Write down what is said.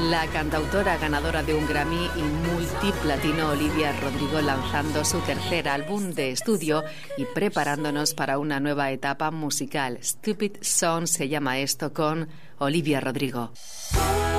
La cantautora ganadora de un Grammy y multiplatino Olivia Rodrigo lanzando su tercer álbum de estudio y preparándonos para una nueva etapa musical. Stupid Song se llama esto con Olivia Rodrigo.